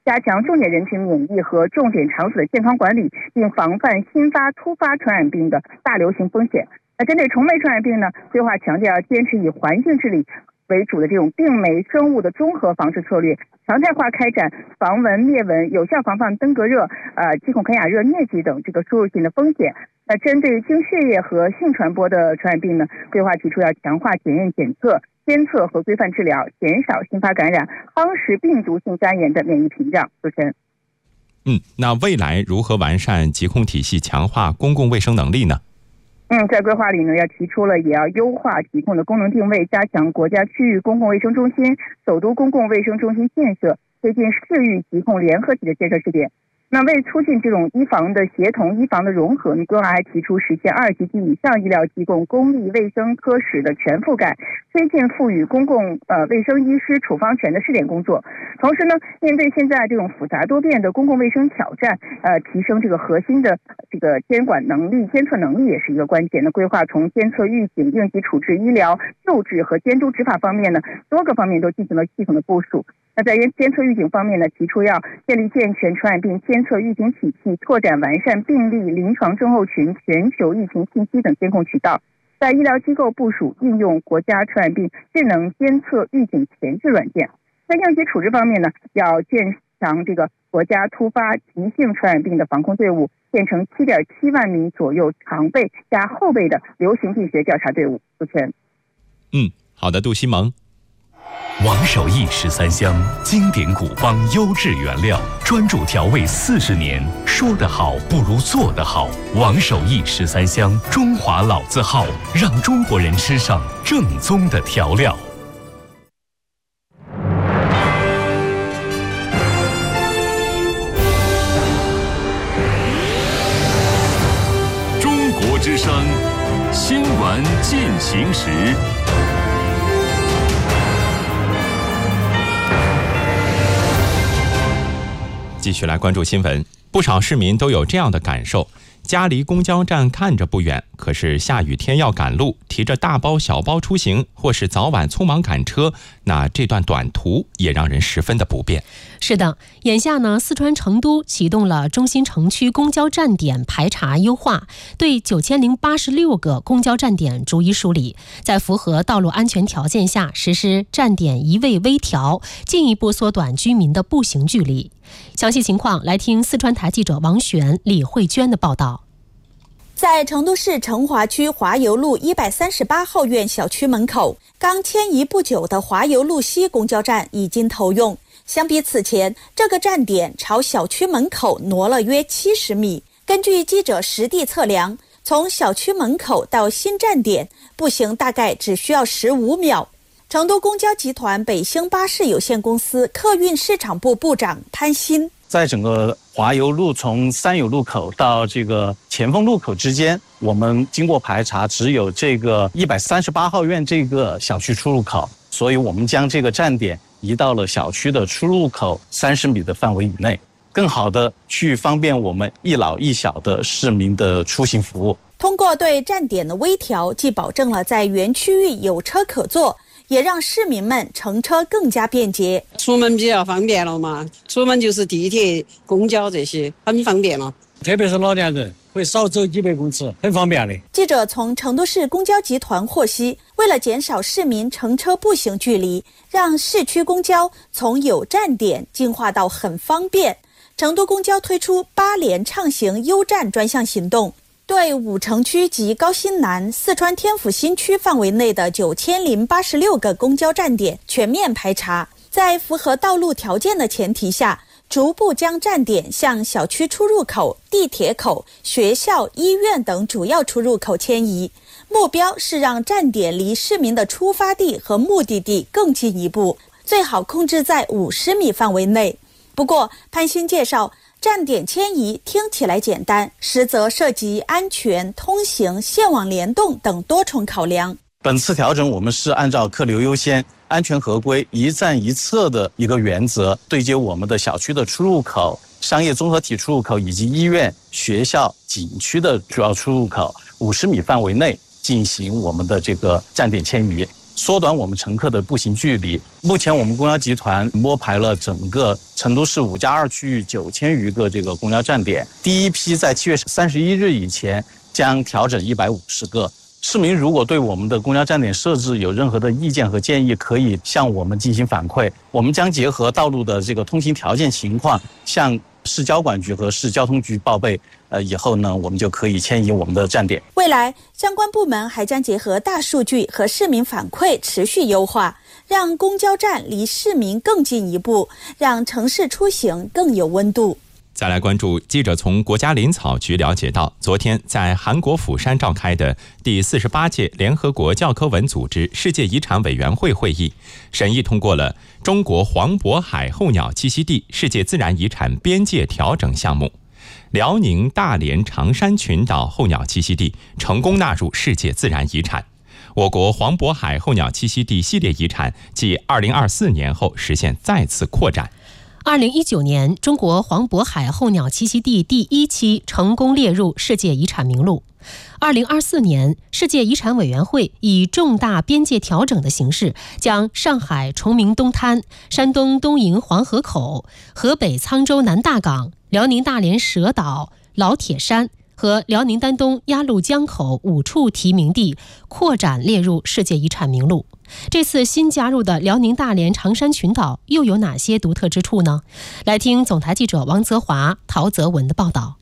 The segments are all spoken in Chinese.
加强重点人群免疫和重点场所的健康管理，并防范新发突发传染病的大流行风险。针对虫媒传染病呢，规划强调坚持以环境治理为主的这种病媒生物的综合防治策略，常态化开展防蚊灭蚊，有效防范登革热、鸡孔肯雅热、疟疾等这个输入性的风险。针对经血液和性传播的传染病呢，规划提出要强化检验检测、监测和规范治疗，减少新发感染、夯实病毒性肝炎的免疫屏障。主持人， 那未来如何完善疾控体系，强化公共卫生能力呢？ 在规划里呢，要提出了也要优化疾控的功能定位，加强国家区域公共卫生中心、首都公共卫生中心建设，推进市域疾控联合体的建设试点。那为促进这种医防的协同、医防的融合，规划还提出实现2级及以上医疗机构公立卫生科室的全覆盖，推进赋予公共卫生医师处方权的试点工作。同时呢，面对现在这种复杂多变的公共卫生挑战，提升这个核心的这个监管能力、监测能力也是一个关键。规划从监测预警、应急处置、医疗救治和监督执法方面呢，多个方面都进行了系统的部署。在监测预警方面呢，提出要建立健全传染病监测预警体系，拓展完善病例、临床症候群、全球疫情信息等监控渠道。在医疗机构部署应用国家传染病智能监测预警前置软件。在应急处置方面呢，要建强这个国家突发急性传染病的防控队伍，建成7.7万名左右常备加后备的流行病学调查队伍。主持人， 好的，杜西蒙。 王守义13香，经典古方，优质原料，专注调味40年。说得好不如做得好。王守义13香，中华老字号，让中国人吃上正宗的调料。 中国之声，新闻进行时。 继续来关注新闻，不少市民都有这样的感受：家离公交站看着不远，可是下雨天要赶路，提着大包小包出行，或是早晚匆忙赶车，那这段短途也让人十分的不便。 是的，眼下呢，四川成都启动了中心城区公交站点排查优化，对9086个公交站点逐一梳理，在符合道路安全条件下实施站点移位微调，进一步缩短居民的步行距离。详细情况来听四川台记者王璇、李慧娟的报道。 在成都市成华区华油路138号院小区门口，刚迁移不久的华油路西公交站已经投用。相比此前，这个站点朝小区门口挪了约70米。根据记者实地测量，从小区门口到新站点步行大概只需要15秒。成都公交集团北星巴士有限公司客运市场部部长潘鑫， 在整个华油路从三友路口到这个前锋路口之间，我们经过排查，只有这个138号院这个小区出入口，所以我们将这个站点移到了小区的出入口30米的范围以内，更好的去方便我们一老一小的市民的出行服务。 通过对站点的微调，既保证了在原区域有车可坐，也让市民们乘车更加便捷。 出门比较方便了嘛，出门就是地铁、公交这些，很方便了。 特别是老年人会少走几百公尺，很方便的。 记者从成都市公交集团获悉，为了减少市民乘车步行距离，让市区公交从有站点进化到很方便，成都公交推出8联畅行优站专项行动，对武城区及高新南、四川天府新区范围内的9086个公交站点全面排查，在符合道路条件的前提下，逐步将站点向小区出入口、地铁口、学校、医院等主要出入口迁移。目标是让站点离市民的出发地和目的地更进一步，最好控制在50米范围内。不过，潘鑫介绍，站点迁移听起来简单，实则涉及安全、通行、线网联动等多重考量。 本次调整我们是按照客流优先、安全合规、一站一测的一个原则，对接我们的小区的出入口、商业综合体出入口以及医院、学校、景区的主要出入口50米范围内进行我们的这个站点迁移。 缩短我们乘客的步行距离。目前我们公交集团摸排了整个成都市5+2区域9000余个这个公交站点，第一批在7月31日以前将调整150个。市民如果对我们的公交站点设置有任何的意见和建议，可以向我们进行反馈。我们将结合道路的这个通行条件情况，向市交管局和市交通局报备。以后呢，我们就可以迁移我们的站点。 未来相关部门还将结合大数据和市民反馈，持续优化，让公交站离市民更近一步，让城市出行更有温度。 再来关注，记者从国家林草局了解到，昨天在韩国釜山召开的第48届联合国教科文组织世界遗产委员会会议，审议通过了中国黄渤海候鸟栖息地世界自然遗产边界调整项目，辽宁大连长山群岛候鸟栖息地成功纳入世界自然遗产。我国黄渤海候鸟栖息地系列遗产继2024年后实现再次扩展。 2019年，中国黄渤海候鸟栖息地第1期成功列入世界遗产名录。2024年，世界遗产委员会以重大边界调整的形式，将上海崇明东滩、山东东营黄河口、河北沧州南大港、辽宁大连蛇岛、老铁山和辽宁丹东鸭绿江口5处提名地扩展列入世界遗产名录。这次新加入的辽宁大连长山群岛又有哪些独特之处呢？来听总台记者王泽华、陶泽文的报道。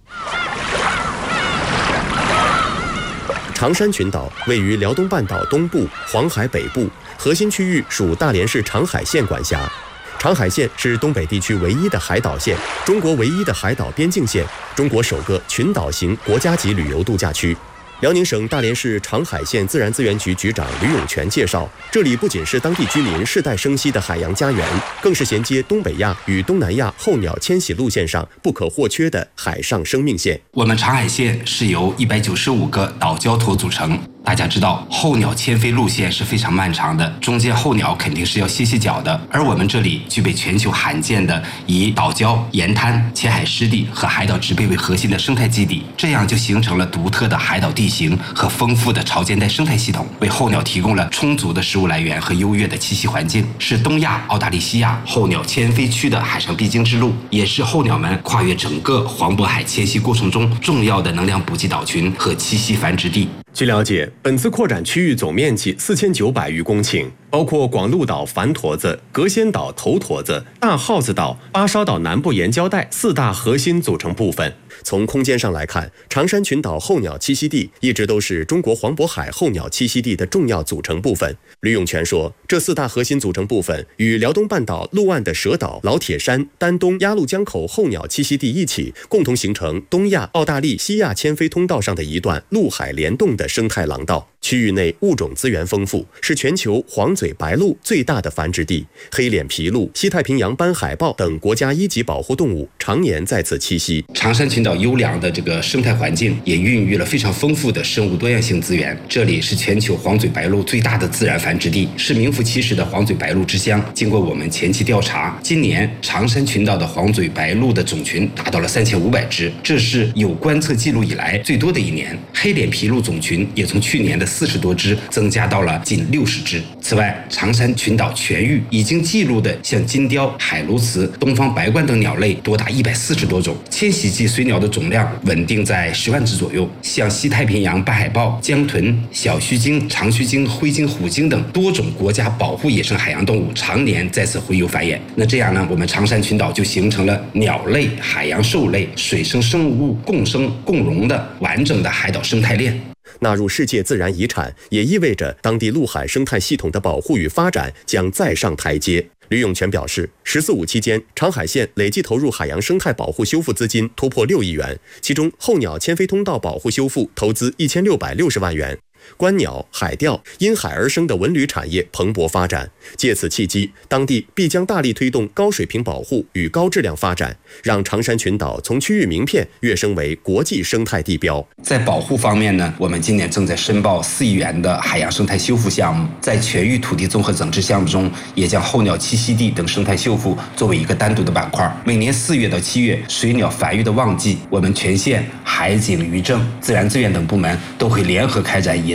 长山群岛位于辽东半岛东部、黄海北部，核心区域属大连市长海县管辖。长海县是东北地区唯一的海岛县，中国唯一的海岛边境县，中国首个群岛型国家级旅游度假区。辽宁省大连市长海县自然资源局局长吕永全介绍，这里不仅是当地居民世代生息的海洋家园，更是衔接东北亚与东南亚候鸟迁徙路线上不可或缺的海上生命线。 我们长海县是由195个岛礁头组成。大家知道，候鸟迁飞路线是非常漫长的，中间候鸟肯定是要歇歇脚的。而我们这里具备全球罕见的以岛礁、沿滩、浅海湿地和海岛植被为核心的生态基地，这样就形成了独特的海岛地形和丰富的潮间带生态系统，为候鸟提供了充足的食物来源和优越的栖息环境，是东亚、澳大利西亚候鸟迁飞区的海上必经之路，也是候鸟们跨越整个黄渤海迁徙过程中重要的能量补给岛群和栖息繁殖地。 据了解，本次扩展区域总面积4900余公顷，包括广鹿岛繁坨子、隔仙岛头坨子、大耗子岛、巴烧岛南部沿礁带4大核心组成部分。从空间上来看，长山群岛候鸟栖息地一直都是中国黄渤海候鸟栖息地的重要组成部分。吕永全说，这4大核心组成部分与辽东半岛陆岸的蛇岛、老铁山、丹东鸭绿江口候鸟栖息地一起，共同形成东亚、澳大利西亚迁飞通道上的一段陆海联动的生态廊道。区域内物种资源丰富，是全球黄嘴白鹭最大的繁殖地，黑脸琵鹭、西太平洋斑海豹等国家1级保护动物常年在此栖息。 长山群岛优良的这个生态环境也孕育了非常丰富的生物多样性资源，这里是全球黄嘴白鹭最大的自然繁殖地，是名副其实的黄嘴白鹭之乡。经过我们前期调查，今年长山群岛的黄嘴白鹭的种群达到了3500只，这是有观测记录以来最多的一年。黑脸琵鹭种群也从去年的40多只增加到了近60只。此外，长山群岛全域已经记录的像金雕、海鸬鹚、东方白鹳等鸟类多达140多种，迁徙季随鸟的总量稳定在10万只左右。像西太平洋斑海豹、江豚、小须鲸、长须鲸、灰鲸、虎鲸等多种国家保护野生海洋动物常年在此洄游繁衍。那这样呢，我们长山群岛就形成了鸟类、海洋兽类、水生生物共生共荣的完整的海岛生态链。 纳入世界自然遗产，也意味着当地陆海生态系统的保护与发展将再上台阶。吕永全表示，“14·5”期间，长海县累计投入海洋生态保护修复资金突破6亿元，其中候鸟迁飞通道保护修复投资1660万元。观鸟、海钓、因海而生的文旅产业蓬勃发展，借此契机，当地必将大力推动高水平保护与高质量发展，让长山群岛从区域名片跃升为国际生态地标。 在保护方面呢，我们今年正在申报4亿元的海洋生态修复项目，在全域土地综合整治项目中，也将候鸟栖息地等生态修复作为一个单独的板块。每年4月到7月，水鸟繁育的旺季，我们全县海警、渔政、自然资源等部门都会联合开展野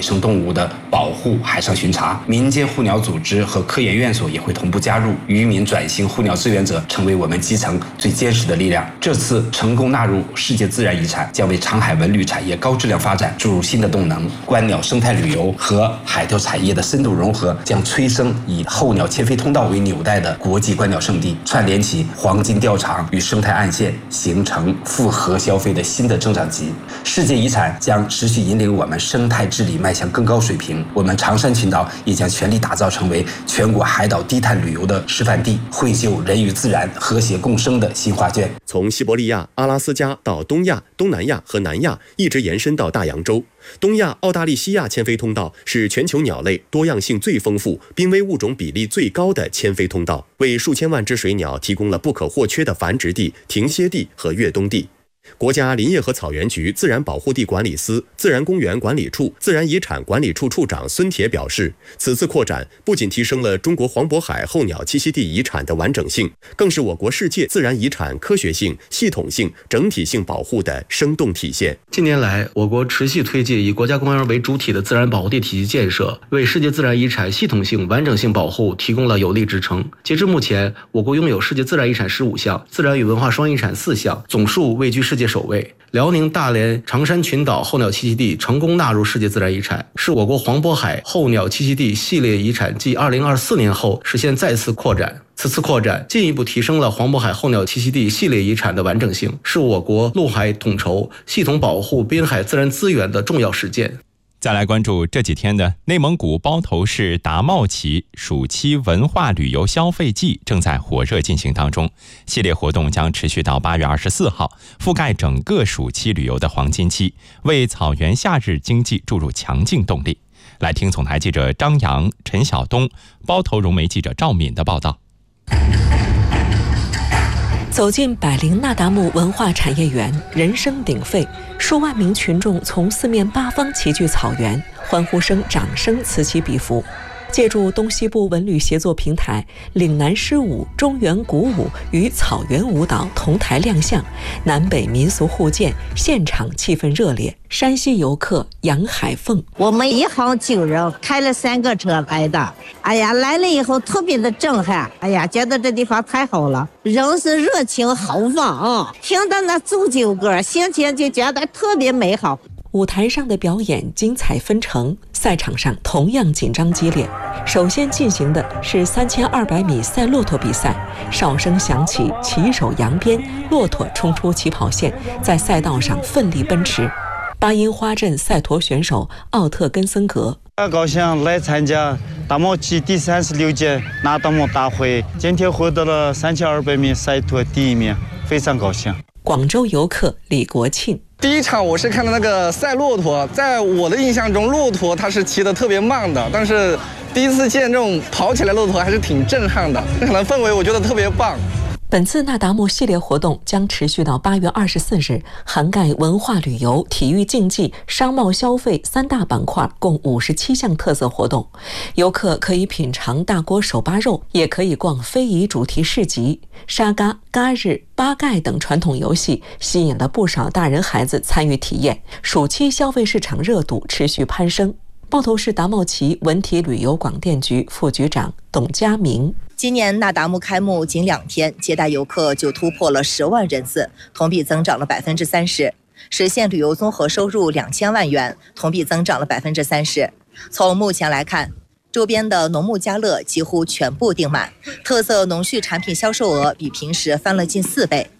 野生动物的保护、海上巡查。民间护鸟组织和科研院所也会同步加入，渔民转型护鸟志愿者成为我们基层最坚实的力量。这次成功纳入世界自然遗产，将为长海文旅产业高质量发展注入新的动能。观鸟生态旅游和海钓产业的深度融合，将催生以候鸟迁飞通道为纽带的国际观鸟圣地，串联起黄金钓场与生态岸线，形成复合消费的新的增长极。世界遗产将持续引领我们生态治理迈向更高水平，我们长山群岛也将全力打造成为全国海岛低碳旅游的示范地，绘就人与自然和谐共生的新画卷。 从西伯利亚、阿拉斯加到东亚、东南亚和南亚，一直延伸到大洋洲。东亚澳大利西亚迁飞通道是全球鸟类多样性最丰富、濒危物种比例最高的迁飞通道，为数千万只水鸟提供了不可或缺的繁殖地、停歇地和越冬地。国家林业和草原局自然保护地管理司、自然公园管理处自然遗产管理处处长孙铁表示，此次扩展不仅提升了中国黄渤海候鸟栖息地遗产的完整性，更是我国世界自然遗产科学性、系统性、整体性保护的生动体现。 近年来，我国持续推进以国家公园为主体的自然保护地体系建设，为世界自然遗产系统性、完整性保护提供了有力支撑。截至目前，我国拥有世界自然遗产15项，自然与文化双遗产4项，总数位居世界首位。辽宁大连长山群岛候鸟栖息地成功纳入世界自然遗产，是我国黄渤海候鸟栖息地系列遗产继2024年后实现再次扩展。此次扩展进一步提升了黄渤海候鸟栖息地系列遗产的完整性，是我国陆海统筹、系统保护滨海自然资源的重要实践。 再来关注这几天的内蒙古包头市达茂旗暑期文化旅游消费季正在火热进行当中，系列活动将持续到8月24号，覆盖整个暑期旅游的黄金期，为草原夏日经济注入强劲动力。来听总台记者张扬、陈晓东、包头融媒记者赵敏的报道。 走进百灵那达慕文化产业园，人声鼎沸，数万名群众从四面八方齐聚草原，欢呼声、掌声此起彼伏。借助东西部文旅协作平台，岭南诗舞、中原鼓舞与草原舞蹈同台亮相，南北民俗互鉴，现场气氛热烈。山西游客杨海凤： 我们一行9人开了3个车来的，哎呀，来了以后特别的震撼，哎呀，觉得这地方太好了，人是热情豪放，听到那奏酒歌，心情就觉得特别美好。 舞台上的表演精彩纷呈，赛场上同样紧张激烈。首先进行的是3200米赛骆驼比赛，哨声响起，骑手扬鞭，骆驼冲出起跑线，在赛道上奋力奔驰。巴音花镇赛驼选手奥特根森格： 高兴来参加达茂旗第36届那达慕大会，今天获得了3200米赛驼第1名，非常高兴。 广州游客李国庆： 第一场我是看到那个赛骆驼，在我的印象中，骆驼它是骑得特别慢的，但是第一次见这种跑起来骆驼还是挺震撼的，可能氛围我觉得特别棒。 本次那达慕系列活动将持续到8月24日，涵盖文化旅游、体育竞技、商贸消费3大板块，共57项特色活动。游客可以品尝大锅手扒肉，也可以逛非遗主题市集。沙嘎、嘎日、八盖等传统游戏吸引了不少大人孩子参与体验，暑期消费市场热度持续攀升。包头市达茂旗文体旅游广电局副局长董佳明： 今年那达慕开幕仅2天，接待游客就突破了10万人次，同比增长了30%，实现旅游综合收入2000万元，同比增长了30%。从目前来看，周边的农牧家乐几乎全部订满，特色农畜产品销售额比平时翻了近4倍。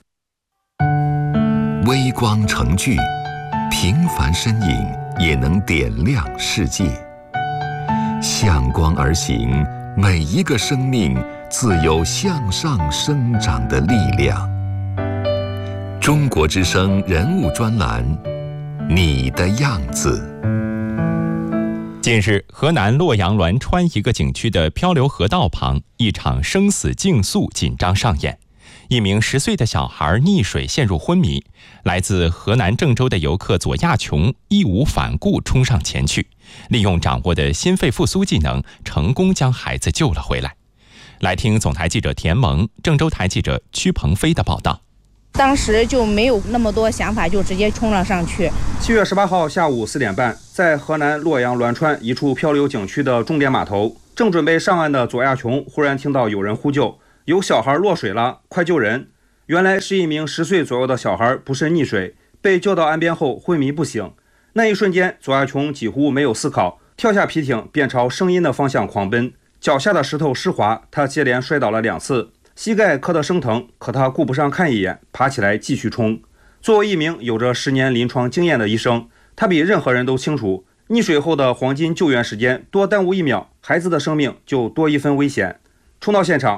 微光成炬，平凡身影也能点亮世界。向光而行，每一个生命自有向上生长的力量。中国之声人物专栏，你的样子。 近日，河南洛阳栾川一个景区的漂流河道旁，一场生死竞速紧张上演。一名10岁的小孩溺水陷入昏迷，来自河南郑州的游客左亚琼义无反顾冲上前去，利用掌握的心肺复苏技能，成功将孩子救了回来。来听总台记者田萌、郑州台记者屈鹏飞的报道。 当时就没有那么多想法，就直接冲了上去。 7月18号下午4点半，在河南洛阳栾川一处漂流景区的终点码头，正准备上岸的左亚琼忽然听到有人呼救，有小孩落水了，快救人！原来是一名10岁左右的小孩不慎溺水，被救到岸边后昏迷不醒。那一瞬间，左亚琼几乎没有思考，跳下皮艇便朝声音的方向狂奔。脚下的石头湿滑，他接连摔倒了2次，膝盖磕得生疼，可他顾不上看一眼，爬起来继续冲。作为一名有着10年临床经验的医生，他比任何人都清楚，溺水后的黄金救援时间多耽误1秒，孩子的生命就多1分危险。冲到现场，